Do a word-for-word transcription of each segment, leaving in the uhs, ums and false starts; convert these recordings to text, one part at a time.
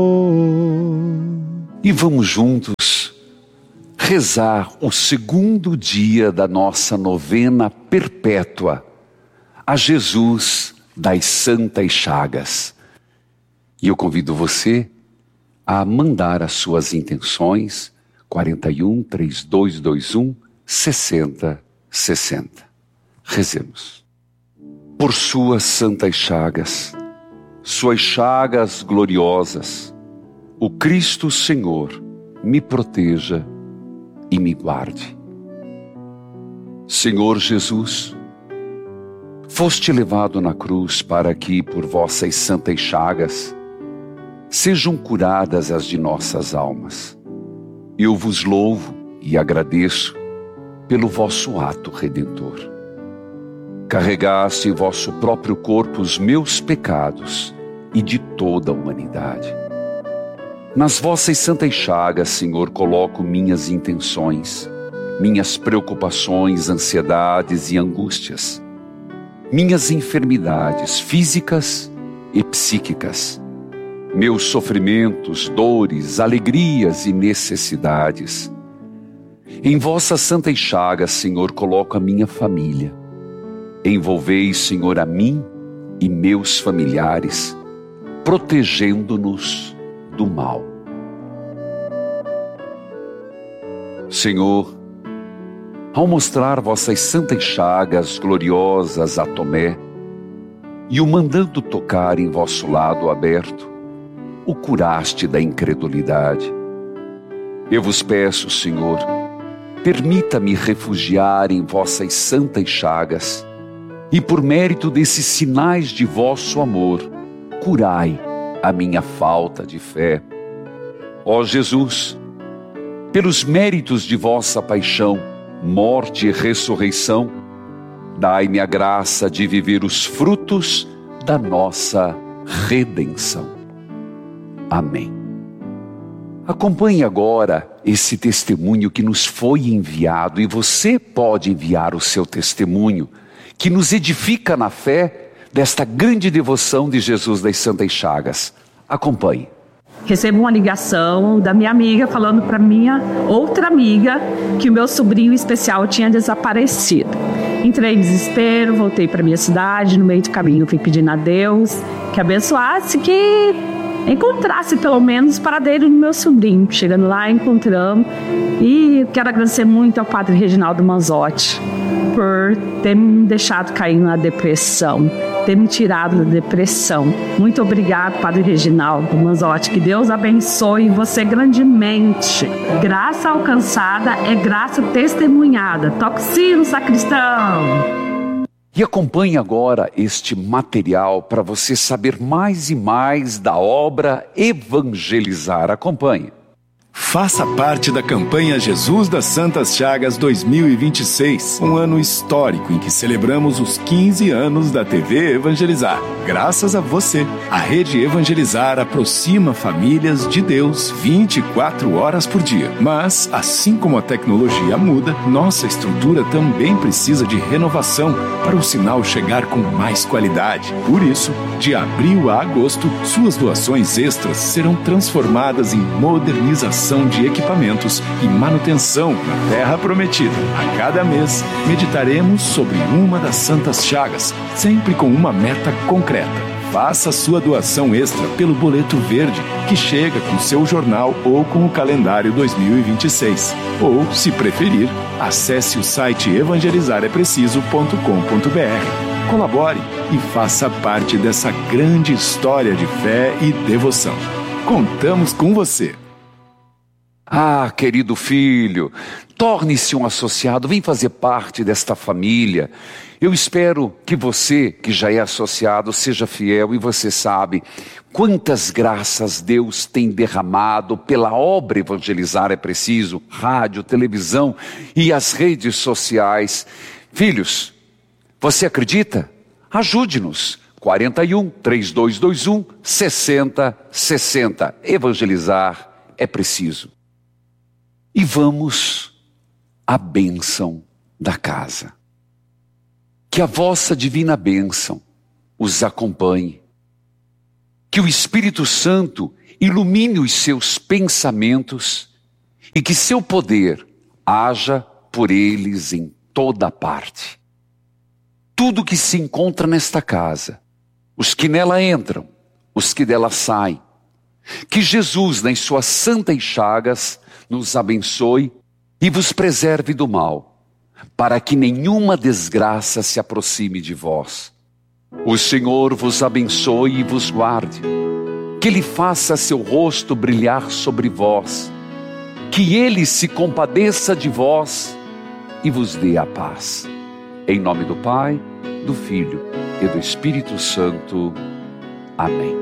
E vamos juntos rezar o segundo dia da nossa novena perpétua a Jesus das Santas Chagas. E eu convido você a mandar as suas intenções quarenta e um, trinta e dois, vinte e um, sessenta, sessenta. Rezemos. Por suas santas chagas, suas chagas gloriosas, o Cristo Senhor me proteja e me guarde. Senhor Jesus, foste levado na cruz para que, por vossas santas chagas, sejam curadas as de nossas almas. Eu vos louvo e agradeço pelo vosso ato redentor. Carregaste em vosso próprio corpo os meus pecados e de toda a humanidade. Nas vossas santas chagas, Senhor, coloco minhas intenções, minhas preocupações, ansiedades e angústias, minhas enfermidades físicas e psíquicas, meus sofrimentos, dores, alegrias e necessidades. Em vossas santas chagas, Senhor, coloco a minha família. Envolvei, Senhor, a mim e meus familiares, protegendo-nos do mal. Senhor, ao mostrar vossas santas chagas gloriosas a Tomé e o mandando tocar em vosso lado aberto, o curaste da incredulidade. Eu vos peço, Senhor, permita-me refugiar em vossas santas chagas e, por mérito desses sinais de vosso amor, curai a minha falta de fé. Ó Jesus, pelos méritos de vossa paixão, morte e ressurreição, dai-me a graça de viver os frutos da nossa redenção. Amém. Acompanhe agora esse testemunho que nos foi enviado, e você pode enviar o seu testemunho, que nos edifica na fé desta grande devoção de Jesus das Santas Chagas. Acompanhe. Recebo uma ligação da minha amiga falando para minha outra amiga que o meu sobrinho especial tinha desaparecido. Entrei em desespero, voltei para minha cidade. No meio do caminho fui pedindo a Deus que abençoasse, que encontrasse pelo menos o paradeiro do meu sobrinho. Chegando lá, encontramos. E quero agradecer muito ao Padre Reginaldo Manzotti por ter me deixado cair na depressão, ter me tirado da depressão. Muito obrigado, Padre Reginaldo Manzotti. Que Deus abençoe você grandemente. Graça alcançada é graça testemunhada. Toque o sino, sacristão. E acompanhe agora este material para você saber mais e mais da obra Evangelizar. Acompanhe. Faça parte da campanha Jesus das Santas Chagas dois mil e vinte e seis, um ano histórico em que celebramos os quinze anos da T V Evangelizar. Graças a você, a Rede Evangelizar aproxima famílias de Deus vinte e quatro horas por dia. Mas, assim como a tecnologia muda, nossa estrutura também precisa de renovação para o sinal chegar com mais qualidade. Por isso, de abril a agosto, suas doações extras serão transformadas em modernização de equipamentos e manutenção na Terra Prometida. A cada mês, meditaremos sobre uma das Santas Chagas, sempre com uma meta concreta. Faça sua doação extra pelo boleto verde, que chega com seu jornal ou com o calendário dois mil e vinte e seis. Ou, se preferir, acesse o site evangelizar é preciso ponto com ponto b r. Colabore e faça parte dessa grande história de fé e devoção. Contamos com você! Ah, querido filho, torne-se um associado, vem fazer parte desta família. Eu espero que você, que já é associado, seja fiel, e você sabe quantas graças Deus tem derramado pela obra Evangelizar é Preciso, rádio, televisão e as redes sociais. Filhos, você acredita? Ajude-nos. quarenta e um, trinta e dois, vinte e um, sessenta, sessenta. Evangelizar é preciso. E vamos à bênção da casa. Que a vossa divina bênção os acompanhe. Que o Espírito Santo ilumine os seus pensamentos e que seu poder haja por eles em toda parte. Tudo que se encontra nesta casa, os que nela entram, os que dela saem, que Jesus, nas suas santas chagas, nos abençoe e vos preserve do mal, para que nenhuma desgraça se aproxime de vós. O Senhor vos abençoe e vos guarde, que Ele faça seu rosto brilhar sobre vós, que Ele se compadeça de vós e vos dê a paz. Em nome do Pai, do Filho e do Espírito Santo. Amém.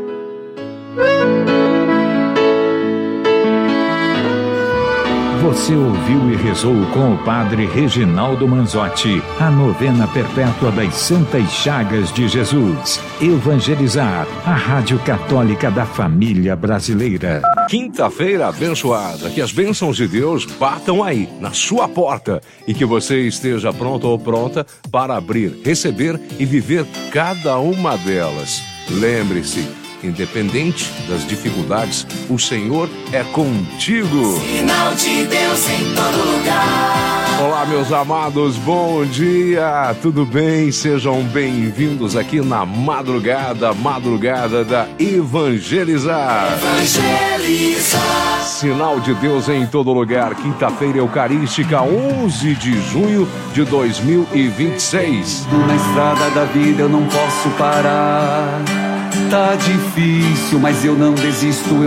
Você ouviu e rezou com o Padre Reginaldo Manzotti a novena perpétua das Santas Chagas de Jesus. Evangelizar, a Rádio Católica da Família Brasileira. Quinta-feira abençoada, que as bênçãos de Deus batam aí, na sua porta, e que você esteja pronto ou pronta para abrir, receber e viver cada uma delas. Lembre-se, independente das dificuldades, o Senhor é contigo. Sinal de Deus em todo lugar. Olá, meus amados, bom dia, tudo bem? Sejam bem-vindos aqui na madrugada, madrugada da Evangelizar. Evangelizar. Sinal de Deus em todo lugar, quinta-feira eucarística, onze de junho de dois mil e vinte e seis. Na estrada da vida eu não posso parar. Tá difícil, mas eu não desisto. Eu